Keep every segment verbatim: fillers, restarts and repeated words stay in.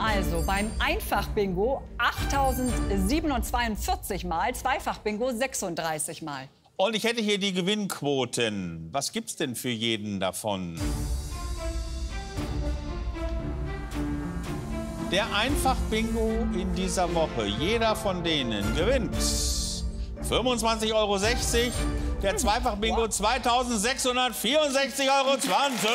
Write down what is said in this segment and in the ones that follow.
Also beim Einfach-Bingo achttausendsiebenhundertzweiundvierzig Mal, Zweifach-Bingo sechsunddreißig Mal. Und ich hätte hier die Gewinnquoten. Was gibt's denn für jeden davon? Der Einfach-Bingo in dieser Woche, jeder von denen gewinnt fünfundzwanzig Euro sechzig. Der Zweifach-Bingo zweitausendsechshundertvierundsechzig Euro zwanzig.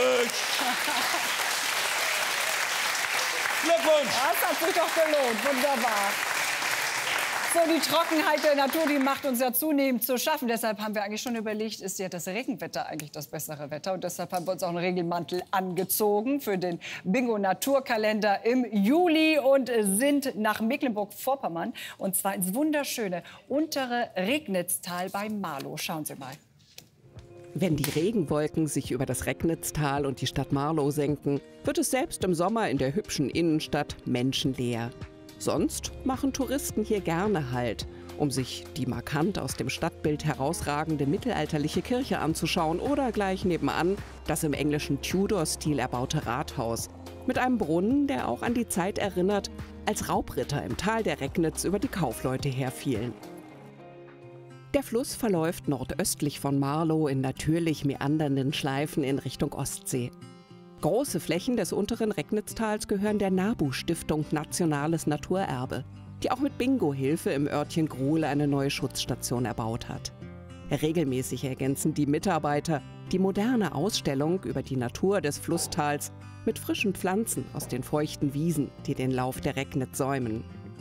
Glückwunsch! Das hat sich doch gelohnt. Wunderbar. So, die Trockenheit der Natur, die macht uns ja zunehmend zu schaffen. Deshalb haben wir eigentlich schon überlegt, ist ja das Regenwetter eigentlich das bessere Wetter? Und deshalb haben wir uns auch einen Regenmantel angezogen für den Bingo-Naturkalender im Juli und sind nach Mecklenburg-Vorpommern. Und zwar ins wunderschöne untere Regnitztal bei Marlow. Schauen Sie mal. Wenn die Regenwolken sich über das Regnitztal und die Stadt Marlow senken, wird es selbst im Sommer in der hübschen Innenstadt menschenleer. Sonst machen Touristen hier gerne Halt, um sich die markant aus dem Stadtbild herausragende mittelalterliche Kirche anzuschauen oder gleich nebenan das im englischen Tudor-Stil erbaute Rathaus mit einem Brunnen, der auch an die Zeit erinnert, als Raubritter im Tal der Regnitz über die Kaufleute herfielen. Der Fluss verläuft nordöstlich von Marlow in natürlich meandernden Schleifen in Richtung Ostsee. Große Flächen des unteren Regnitztals gehören der NABU-Stiftung Nationales Naturerbe, die auch mit Bingo-Hilfe im Örtchen Grohl eine neue Schutzstation erbaut hat. Regelmäßig ergänzen die Mitarbeiter die moderne Ausstellung über die Natur des Flusstals mit frischen Pflanzen aus den feuchten Wiesen, die den Lauf der Regnitz säumen.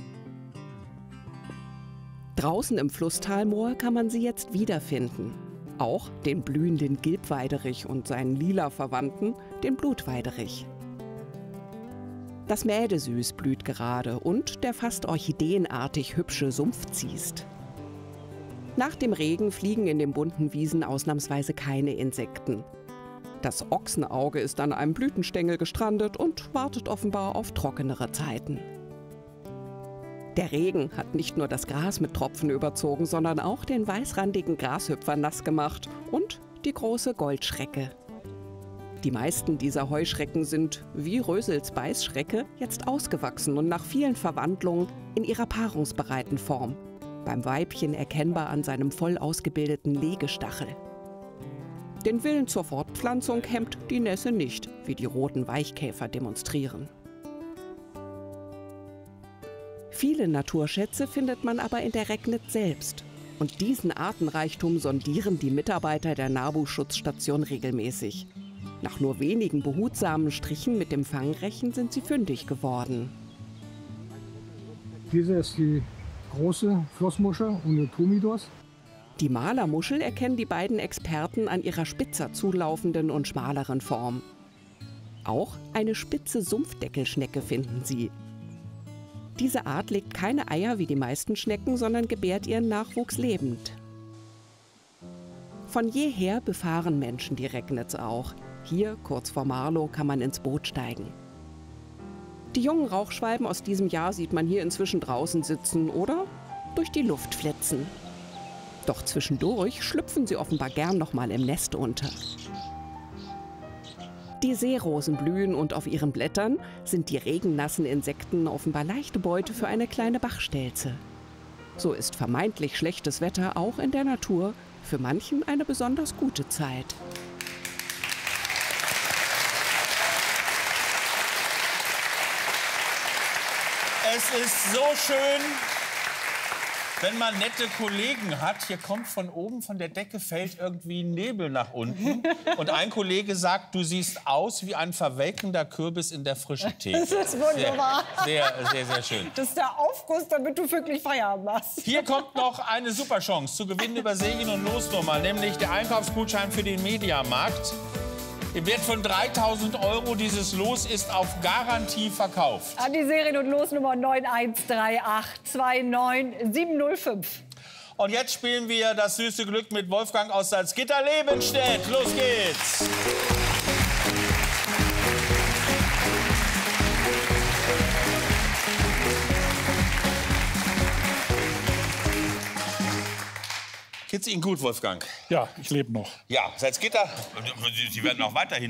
Draußen im Flusstalmoor kann man sie jetzt wiederfinden. Auch den blühenden Gilbweiderich und seinen lila Verwandten, den Blutweiderich. Das Mädesüß blüht gerade und der fast orchideenartig hübsche Sumpfziest. Nach dem Regen fliegen in den bunten Wiesen ausnahmsweise keine Insekten. Das Ochsenauge ist an einem Blütenstängel gestrandet und wartet offenbar auf trockenere Zeiten. Der Regen hat nicht nur das Gras mit Tropfen überzogen, sondern auch den weißrandigen Grashüpfer nass gemacht und die große Goldschrecke. Die meisten dieser Heuschrecken sind, wie Rösels Beißschrecke, jetzt ausgewachsen und nach vielen Verwandlungen in ihrer paarungsbereiten Form. Beim Weibchen erkennbar an seinem voll ausgebildeten Legestachel. Den Willen zur Fortpflanzung hemmt die Nässe nicht, wie die roten Weichkäfer demonstrieren. Viele Naturschätze findet man aber in der Regnitz selbst. Und diesen Artenreichtum sondieren die Mitarbeiter der NABU-Schutzstation regelmäßig. Nach nur wenigen behutsamen Strichen mit dem Fangrechen sind sie fündig geworden. Diese ist die große Flossmuschel Oenotomidus. Die Malermuschel erkennen die beiden Experten an ihrer spitzer zulaufenden und schmaleren Form. Auch eine spitze Sumpfdeckelschnecke finden sie. Diese Art legt keine Eier wie die meisten Schnecken, sondern gebärt ihren Nachwuchs lebend. Von jeher befahren Menschen die Regnitz auch. Hier, kurz vor Marlow, kann man ins Boot steigen. Die jungen Rauchschwalben aus diesem Jahr sieht man hier inzwischen draußen sitzen oder durch die Luft flitzen. Doch zwischendurch schlüpfen sie offenbar gern noch mal im Nest unter. Die Seerosen blühen und auf ihren Blättern sind die regennassen Insekten offenbar leichte Beute für eine kleine Bachstelze. So ist vermeintlich schlechtes Wetter auch in der Natur für manchen eine besonders gute Zeit. Es ist so schön, wenn man nette Kollegen hat. Hier kommt von oben, von der Decke fällt irgendwie Nebel nach unten. Und ein Kollege sagt, du siehst aus wie ein verwelkender Kürbis in der frischen Theke. Das ist wunderbar. Sehr, sehr, sehr, sehr schön. Das ist der Aufguss, damit du wirklich Feierabend hast. Hier kommt noch eine super Chance zu gewinnen über Serien- und Losnummer, nämlich der Einkaufsgutschein für den Mediamarkt. Im Wert von dreitausend Euro. Dieses Los ist auf Garantie verkauft. An die Serien- und Losnummer neun eins drei acht zwei neun sieben null fünf. Und jetzt spielen wir das süße Glück mit Wolfgang aus Salzgitter-Lebenstedt. Los geht's! Geht's Ihnen gut, Wolfgang? Ja, ich lebe noch. Ja, Salzgitter, Sie werden auch weiterhin